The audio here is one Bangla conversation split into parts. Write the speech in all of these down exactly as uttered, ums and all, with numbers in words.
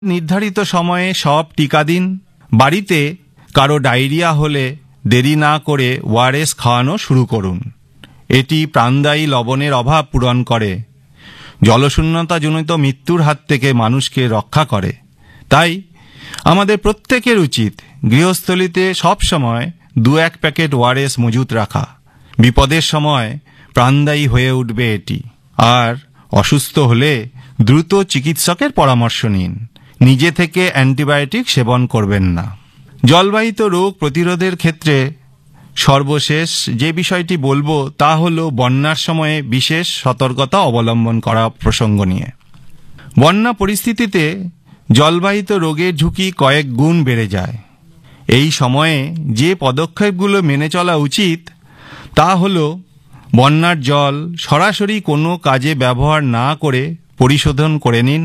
নির্ধারিত সময়ে সব টিকা দিন। বাড়িতে কারো ডায়রিয়া হলে দেরি না করে ওআরএস খাওয়ানো শুরু করুন। এটি প্রাণদায়ী লবণের অভাব পূরণ করে, জলশূন্যতাজনিত মৃত্যুর হাত থেকে মানুষকে রক্ষা করে। তাই আমাদের প্রত্যেকের উচিত গৃহস্থলিতে সবসময় দু এক প্যাকেট ওআরএস মজুত রাখা। বিপদের সময় প্রাণদায়ী হয়ে উঠবে এটি। আর অসুস্থ হলে দ্রুত চিকিৎসকের পরামর্শ নিন। নিজে থেকে অ্যান্টিবায়োটিক সেবন করবেন না। জলবাহিত রোগ প্রতিরোধের ক্ষেত্রে সর্বশেষ যে বিষয়টি বলবো তা হলো বন্যার সময়ে বিশেষ সতর্কতা অবলম্বন করা প্রসঙ্গ নিয়ে। বন্যা পরিস্থিতিতে জলবাহিত রোগের ঝুঁকি কয়েক গুণ বেড়ে যায়। এই সময়ে যে পদক্ষেপগুলো মেনে চলা উচিত তা হলো বন্যার জল সরাসরি কোনো কাজে ব্যবহার না করে পরিশোধন করে নিন।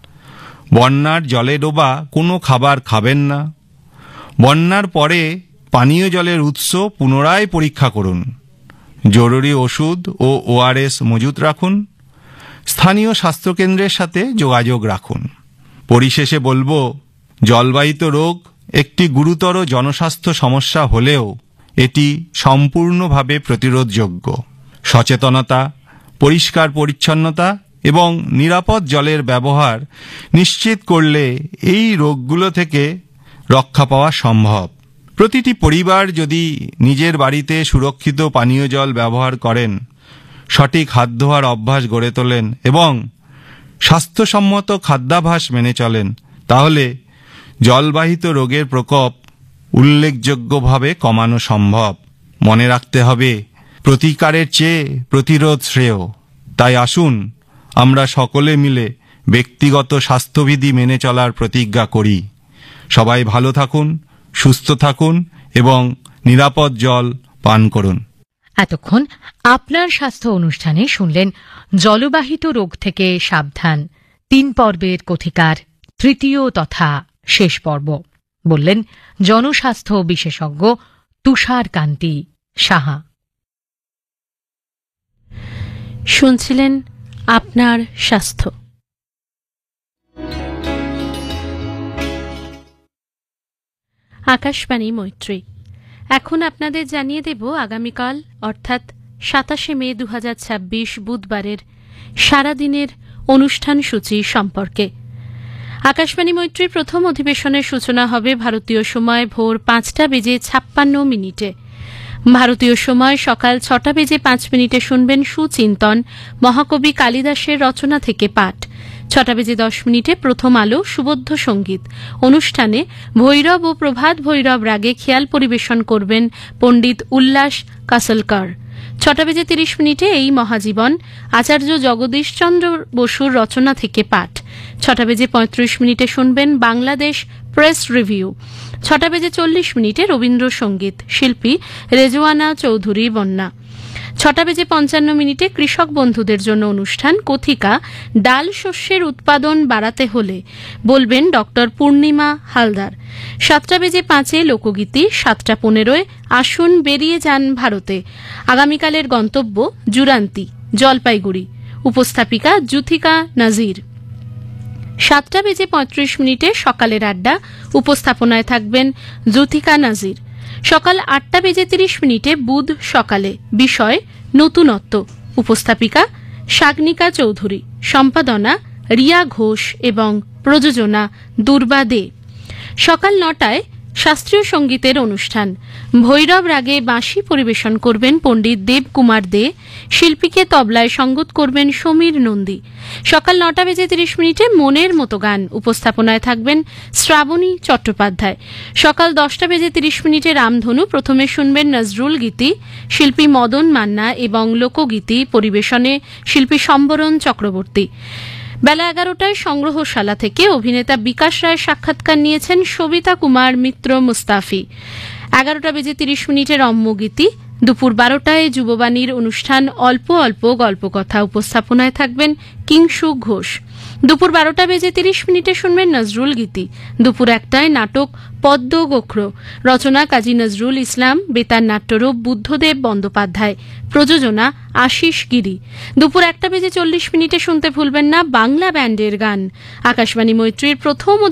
বন্যার জলে ডোবা কোনো খাবার খাবেন না। বন্যার পরে পানীয় জলের উৎস পুনরায় পরীক্ষা করুন। জরুরি ওষুধ ও ওআরএস মজুত রাখুন। স্থানীয় স্বাস্থ্যকেন্দ্রের সাথে যোগাযোগ রাখুন। পরিশেষে বলবো, জলবাহিত রোগ একটি গুরুতর জনস্বাস্থ্য সমস্যা হলেও এটি সম্পূর্ণভাবে প্রতিরোধযোগ্য। সচেতনতা, পরিষ্কার পরিচ্ছন্নতা এবং নিরাপদ জলের ব্যবহার নিশ্চিত করলে এই রোগগুলো থেকে রক্ষা পাওয়া সম্ভব। প্রতিটি পরিবার যদি নিজের বাড়িতে সুরক্ষিত পানীয় জল ব্যবহার করেন, সঠিক হাত ধোয়ার অভ্যাস গড়ে তোলেন এবং স্বাস্থ্যসম্মত খাদ্যাভ্যাস মেনে চলেন, তাহলে জলবাহিত রোগের প্রকোপ উল্লেখযোগ্যভাবে কমানো সম্ভব। মনে রাখতে হবে, প্রতিকারের চেয়ে প্রতিরোধ শ্রেয়। তাই আসুন আমরা সকলে মিলে ব্যক্তিগত স্বাস্থ্যবিধি মেনে চলার প্রতিজ্ঞা করি। সবাই ভালো থাকুন, সুস্থ থাকুন এবং নিরাপদ জল পান করুন। এতক্ষণ আপনার স্বাস্থ্য অনুষ্ঠানে শুনলেন জলবাহিত রোগ থেকে সাবধান তিন পর্বের কথিকার তৃতীয় তথা শেষ পর্ব। বললেন জনস্বাস্থ্য বিশেষজ্ঞ তুষার কান্তি সাহা। শুনছিলেন আপনার স্বাস্থ্য। আকাশবাণী মৈত্রী। এখন আপনাদের জানিয়ে দেব আগামীকাল অর্থাৎ সাতাশে মে দু হাজার ছাব্বিশ বুধবারের সারাদিনের অনুষ্ঠান সূচি সম্পর্কে। আকাশবাণী মৈত্রীর প্রথম অধিবেশনের সূচনা হবে ভারতীয় সময় ভোর পাঁচটা বেজে ছাপ্পান্ন মিনিটে। ভারতীয় সময় সকাল ছটা বেজে পাঁচ মিনিটে শুনবেন সুচিন্তন, মহাকবি কালিদাসের রচনা থেকে পাঠ। ছটা বেজে দশ মিনিটে প্রথম আলো সুবোধ্য সঙ্গীত অনুষ্ঠানে ভৈরব ও প্রভাত ভৈরব রাগে খেয়াল পরিবেশন করবেন পণ্ডিত উল্লাস কাসলকর। ছটা বেজে তিরিশ মিনিটে এই মহাজীবন আচার্য জগদীশচন্দ্র বসুর রচনা থেকে পাঠ। ছটা বেজে পঁয়ত্রিশ মিনিটে শুনবেন বাংলাদেশ প্রেস রিভিউ। ছটা বেজে চল্লিশ মিনিটে রবীন্দ্রসঙ্গীত, শিল্পী রেজওয়ানা চৌধুরী বন্যা। ছটা বেজে পঞ্চান্ন মিনিটে কৃষক বন্ধুদের জন্য অনুষ্ঠান কথিকা ডাল শস্যের উৎপাদন বাড়াতে হলে, বলবেন ডক্টর পূর্ণিমা হালদার। সাতটা বেজে পাঁচে লোকগীতি। সাতটা পনেরোয় আসুন বেরিয়ে যান ভারতে, আগামীকালের গন্তব্য জুরান্তি জলপাইগুড়ি, উপস্থাপিকা জুথিকা নাজির। সাতটা বেজে পঁয়ত্রিশ মিনিটে সকালের আড্ডা, উপস্থাপনায় থাকবেন জুথিকা নাজির। সকাল আটটা বেজে তিরিশ মিনিটে বুধ সকালে, বিষয় নতুনত্ব, উপস্থাপিকা সাগনিকা চৌধুরী, সম্পাদনা রিয়া ঘোষ এবং প্রযোজনা দুর্বা দে। সকাল নটায় শাস্ত্রীয় সঙ্গীতের অনুষ্ঠান, ভৈরব রাগে বাঁশি পরিবেশন করবেন পণ্ডিত দেবকুমার দে, শিল্পীকে তবলায় সঙ্গত করবেন সমীর নন্দী। সকাল নটা বেজে তিরিশ মিনিটে মনের মতো গান, উপস্থাপনায় থাকবেন শ্রাবণী চট্টোপাধ্যায়। সকাল দশটা বেজে তিরিশ মিনিটে রামধনু, প্রথমে শুনবেন নজরুল গীতি, শিল্পী মদন মান্না এবং লোকগীতি পরিবেশনে শিল্পী সম্বরণ চক্রবর্তী। বেলা এগারোটায় সংগ্রহশালা থেকে অভিনেতা বিকাশ রায়ের সাক্ষাৎকার নিয়েছেন সবিতা কুমার মিত্র মুস্তাফি। এগারোটা বেজে তিরিশ মিনিটের রম্যগীতি। দুপুর বারোটায় যুববাণীর অনুষ্ঠান অল্প অল্প গল্পকথা, উপস্থাপনায় থাকবেন কিংসু ঘোষ। দুপুর বারোটা বেজে তিরিশ মিনিটে শুনবেন নজরুল গীতি। দুপুর একটায় নাটক পদ্ম গোখর, রচনা কাজী নজরুল ইসলাম, বেতার নাট্যরূপ বুদ্ধদেব বন্দ্যোপাধ্যায়, প্রযোজনা আশিস গিরি। দুপুর একটা বেজে চল্লিশ মিনিটে শুনতে ভুলবেন না বাংলা ব্যান্ডের গান। আকাশবাণী মৈত্রীর প্রথম